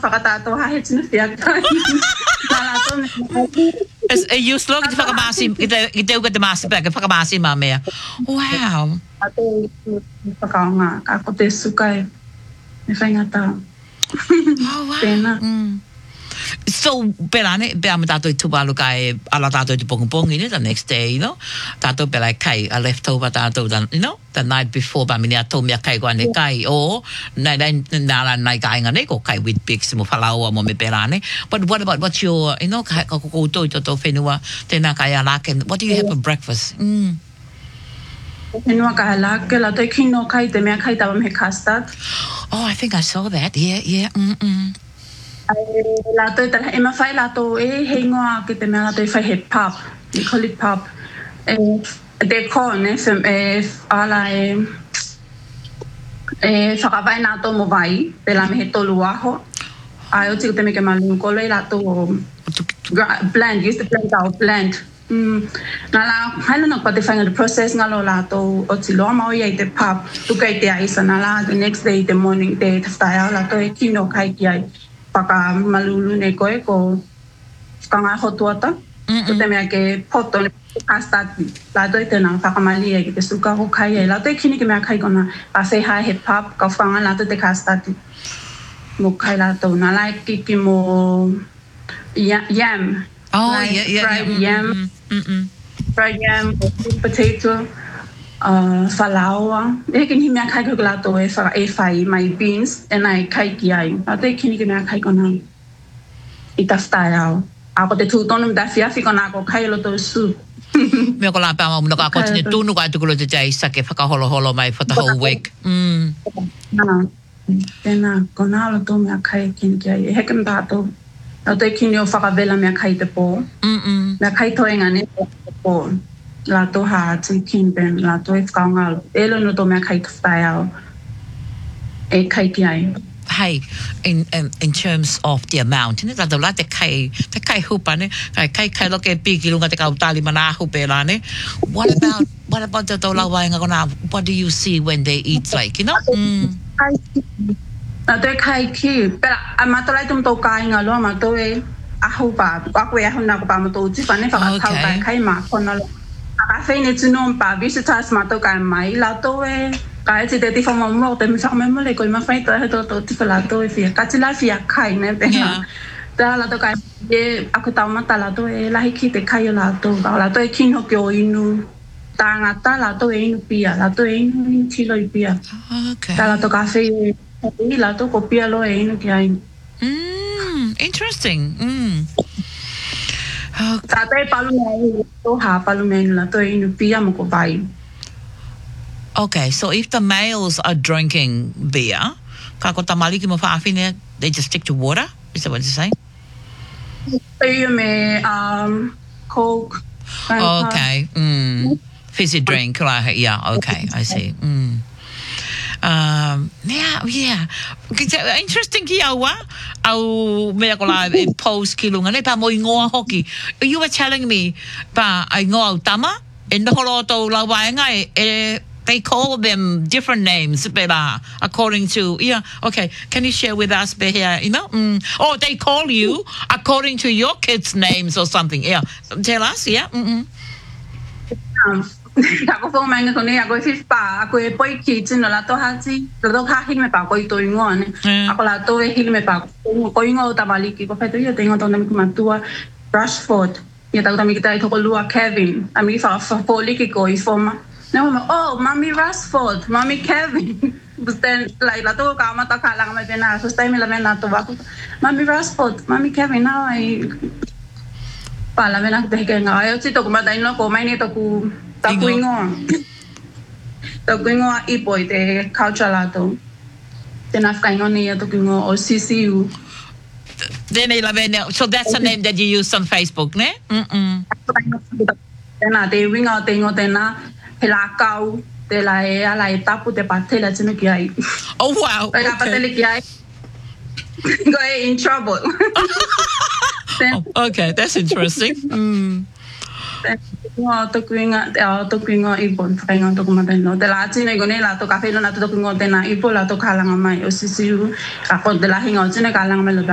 whakatato hahe tino whiaka. You slog te whakamasi, i te uka te masi peka, whakamasi mā mea. Wow. Ato whakaonga, kako te sukai, me whaingata. Oh, wow. Pena. So, perane, pea me tātou i tupalu kai, ala tātou i te pongi, the next day, you know? Tātou pe lai kai, a leftover tātou, you know? The night before, pa mini a tō mea kai koane kai, o, nai kai ngane, ko kai with pigs, mo whalaua mo me perane. But what about, what's your, you know, kai ka koutou i tō whenua, tēnā kai alake, what do you have for breakfast? Whenua kai alake, la toi kino kai, te mea kai tawa me custard. Oh, I think I saw that, yeah. La toi tara e mawhai la toi e hei ngoa ke te mea la toi whai he pub. We call it pub. Te kone, ala whakawai nā tō mo vai, pe la me he tolu aho. Ai o tiko te me ke malu kolo e la tō blend, use the blend. Nā la haino nak pa te whainga the process ngalo la tō o ti loa mau iai te pub. Tuka i te aisa nā la the next day, the morning, te tawhai au la tō e kino kai ki ai. Paka malulu ne koe ko kanga hotuata. So te mea ke poto ne kastati. La toi tēnā whakamali e ki te suka ho kai e. La toi kini ke mea kai kona a say hi he pub ka whanga la toi te kastati. Mo kai la tau. Nā lai kiki mo yam. Oh, like yeah. Fried yam. Fried yam, sweet potato. Whalaoa. E kini mea kai ko la tau e whai my beans e nai kai ki ai. La toi kini ke mea kai kona I ta whai au. Ako te tūtonu mta whiawhi kona ako kai lo tau soup. Mea ko la pā mau muna ka kotine tūnu ka tukuro te jai sake whakaholo mai for the whole week. Nā, tēnā, kona alo tō mea kai kini ki ai. E heke mta ato. La toi kini o whakawela mea kai te pō. Mea kai toenga ne te pō. La tō haa tui kini ben, la tō e whakaongalo. E lo no tō mea kai te whai au. E kai ki ai. Hey, in terms of the amount, ne tātou la te kai hupa ne, kai loke piki lunga te kautali mana hupe la ne. What about the tō lauainga kona, what do you see when they eat like, you know? Na te kai ki, pera, a matolai tum tō kai ngā loa mato e ahu pā, ako e ahu nā ko pā mato uti pane whakatau kai mā kona loa. A whaine tunum pā, visitors mato kai mai, la tō e ka e te tifo mamu te whakamemole ko I mawhai tō he tō tifa la tō e whia. Ka te la whia kai ne pēnā. Tā la tō kai e ako tau mata la tō e lahi ki te kai o la tō. La tō e kino ki o inu. Tā ngata la tō e inu pia. La tō e inu tilo I pia. Tā la tō ka whi e la tō ko pia lo e inu ki ai. Interesting. Tā tō e palu mea inu. Tō haa palu mea inu la tō e inu pia mo ko vai. Okay, so if the males are drinking beer, kako tamaliki mo whaafine, they just stick to water? Is that what you're saying? Beer me, Coke. Okay. Fizzy drink, right? Yeah, okay, I see. Yeah. Interesting ki aua. Au mea ko la post ki lunga ne pa mo ingoa hoki. You were telling me pa ai ngoa au tama e noholo tau lauaenga they call them different names, according to, okay. Can you share with us, here, you know? Oh, they call you according to your kids' names or something. Yeah. Tell us, yeah. Ako fo mai ko ne ako fifa ako e poi ki tino la to hati lo ka hin me pa ko to ingone ako la to e hin me pa ko ingo ta baliki ko feto yo tengo to na mi matua Rashford ya ta mi kita to ko lua Kevin ami fa liki ko I forma. No, oh, Mommy Rashford, Mommy Kevin. But then, like, la to ka mata ka lang may pena. So, stay mi la mena to bako. Mommy Rashford, Mommy Kevin, now I... Pala, mena te heke nga. Ayaw sito, kumatay no ko, may nito ku... Takuingo. Takuingo a ipoy, te culture la to. Tenafkaingo niya to kingo, o CCU. So, that's a name that you use on Facebook, ne? Tena, te winga, tengo, tena... Helakau, te la e ala e tapu te patela tino ki ai. Oh, wow. Okay. Patela ki ai. Go in trouble. Okay, that's interesting. Tokuinga ipon, whainga tokumatay no. Te la tine go ne la to kafe no na tokuinga te na ipo la to kalanga mai. O sisiu, ako te la hinga o tine kalanga mai lo